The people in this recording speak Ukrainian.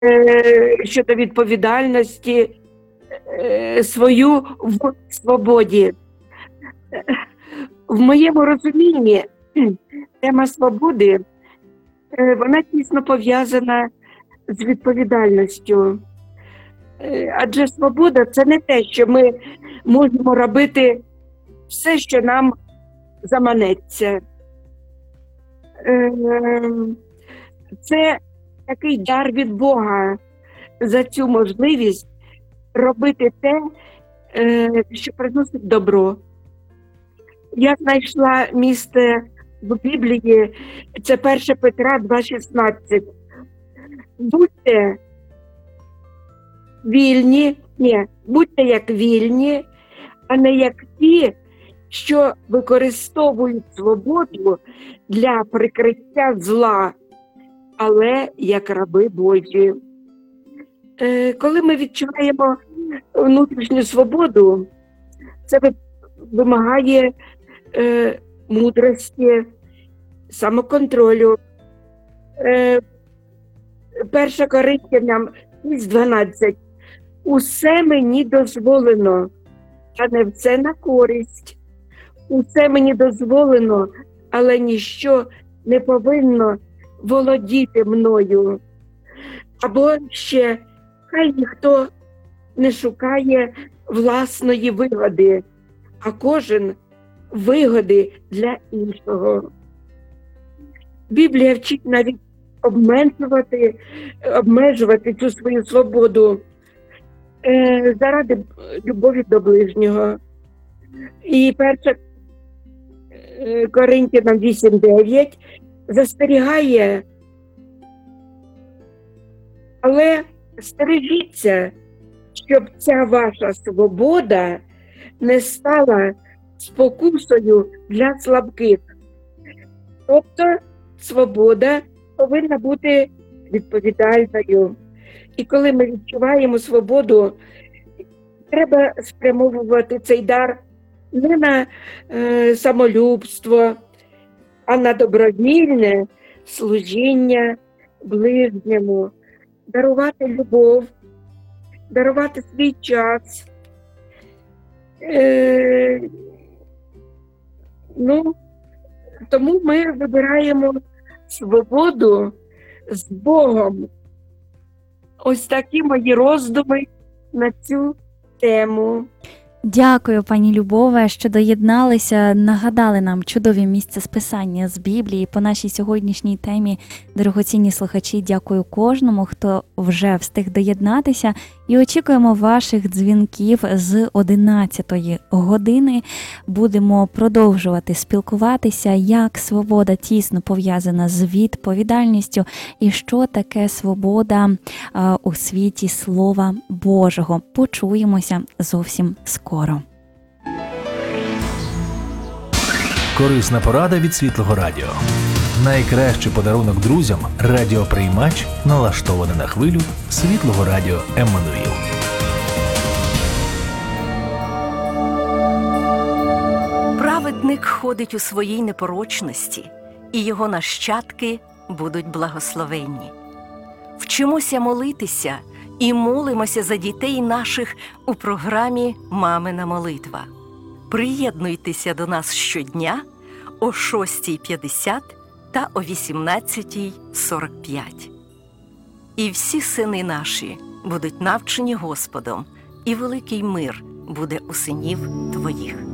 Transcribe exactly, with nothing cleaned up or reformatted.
щодо відповідальності свою в свободі. В моєму розумінні тема свободи, вона тісно пов'язана з відповідальністю. Адже свобода – це не те, що ми можемо робити все, що нам заманеться. Це такий дар від Бога за цю можливість робити те, що приносить добро. Я знайшла місце в Біблії, це перше Петра два шістнадцять. Будьте вільні, ні, будьте як вільні, а не як ті, що використовують свободу для прикриття зла, але як раби Божі. Коли ми відчуваємо внутрішню свободу, це вимагає е, мудрості, самоконтролю. Е, Перша Коринтянам шість дванадцять. Усе мені дозволено, а не все на користь. Усе мені дозволено, але ніщо не повинно володіти мною. Або ще, хай ніхто не шукає власної вигоди, а кожен вигоди для іншого. Біблія вчить навіть обмежувати, обмежувати цю свою свободу е, заради любові до ближнього. І перша Коринтянам вісім дев'ять застерігає, але стережіться, щоб ця ваша свобода не стала спокусою для слабких. Тобто свобода повинна бути відповідальною. І коли ми відчуваємо свободу, треба спрямовувати цей дар не на е, самолюбство, а на добровільне служіння ближньому, дарувати любов, дарувати свій час. Е, ну, тому ми вибираємо свободу з Богом. Ось такі мої роздуми на цю тему. Дякую, пані Любове, що доєдналися, нагадали нам чудові місця списання з Біблії по нашій сьогоднішній темі. Дорогоцінні слухачі, дякую кожному, хто вже встиг доєднатися. І очікуємо ваших дзвінків з одинадцятої години. Будемо продовжувати спілкуватися, як свобода тісно пов'язана з відповідальністю і що таке свобода у світі Слова Божого. Почуємося зовсім скоро. Корисна порада від Світлого Радіо. Найкращий подарунок друзям – радіоприймач, налаштований на хвилю Світлого Радіо Еммануїл. Праведник ходить у своїй непорочності, і його нащадки будуть благословенні. Вчимося молитися і молимося за дітей наших у програмі «Мамина молитва». Приєднуйтеся до нас щодня о шостій п'ятдесят та о вісімнадцятій сорок п'ять. І всі сини наші будуть навчені Господом, і великий мир буде у синів твоїх.